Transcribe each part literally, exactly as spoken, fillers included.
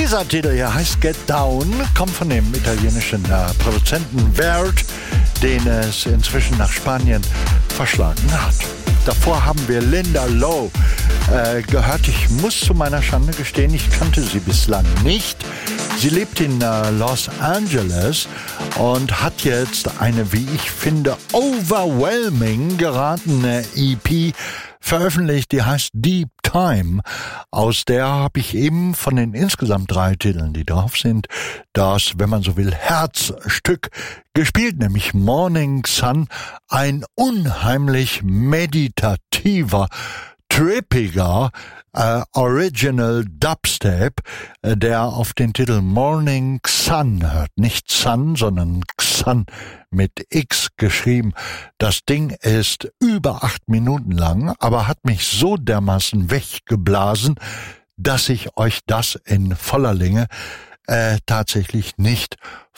Dieser Titel hier heißt Get Down, kommt von dem italienischen äh, Produzenten Vert, den es inzwischen nach Spanien verschlagen hat. Davor haben wir Linda Lowe äh, gehört. Ich muss zu meiner Schande gestehen, ich kannte sie bislang nicht. Sie lebt in äh, Los Angeles und hat jetzt eine, wie ich finde, overwhelming geratene E P veröffentlicht, die heißt Deep Time. Aus der habe ich eben von den insgesamt drei Titeln, die drauf sind, das, wenn man so will, Herzstück gespielt, nämlich Morning Sun, ein unheimlich meditativer, trippiger äh, Original Dubstep, äh, der auf den Titel Morning Sun hört. Nicht Sun, sondern Xun mit X geschrieben. Das Ding ist über acht Minuten lang, aber hat mich so dermaßen weggeblasen, dass ich euch das in voller Länge äh, tatsächlich nicht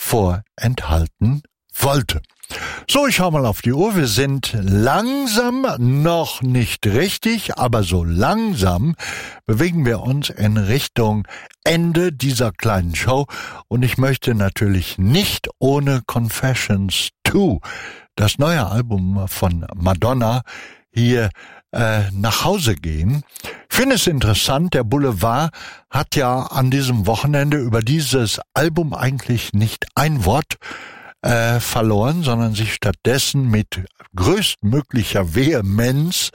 vorenthalten wollte. So, ich schau mal auf die Uhr. Wir sind langsam, noch nicht richtig, aber so langsam bewegen wir uns in Richtung Ende dieser kleinen Show. Und ich möchte natürlich nicht ohne Confessions zwei, das neue Album von Madonna, hier äh, nach Hause gehen. Ich finde es interessant, der Boulevard hat ja an diesem Wochenende über dieses Album eigentlich nicht ein Wort Äh, verloren, sondern sich stattdessen mit größtmöglicher Vehemenz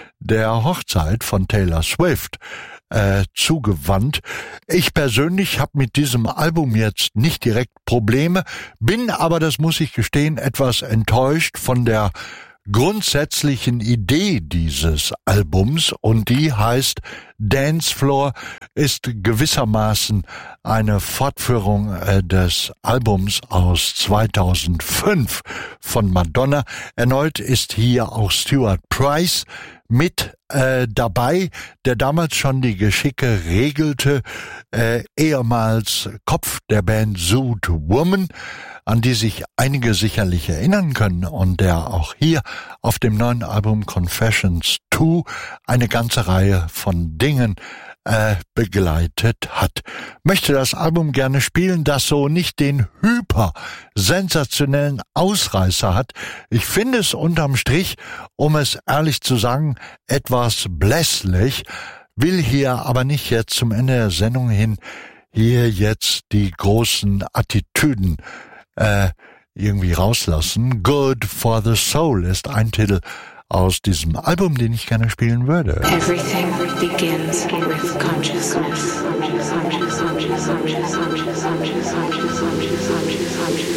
der Hochzeit von Taylor Swift äh, zugewandt. Ich persönlich habe mit diesem Album jetzt nicht direkt Probleme, bin aber, das muss ich gestehen, etwas enttäuscht von der grundsätzlichen Idee dieses Albums, und die heißt Dance Floor, ist gewissermaßen eine Fortführung äh, des Albums aus zweitausendfünf von Madonna. Erneut ist hier auch Stuart Price mit äh, dabei, der damals schon die Geschicke regelte, äh, ehemals Kopf der Band Zoot Woman, an die sich einige sicherlich erinnern können und der auch hier auf dem neuen Album Confessions zwei eine ganze Reihe von Dingen äh, begleitet hat. Möchte das Album gerne spielen, das so nicht den hyper sensationellen Ausreißer hat. Ich finde es unterm Strich, um es ehrlich zu sagen, etwas blässlich, will hier aber nicht jetzt zum Ende der Sendung hin hier jetzt die großen Attitüden äh, irgendwie rauslassen. Good for the Soul ist ein Titel aus diesem Album, den ich gerne spielen würde. Everything begins with consciousness. Consciousness, consciousness, consciousness, consciousness, consciousness, consciousness, consciousness, consciousness.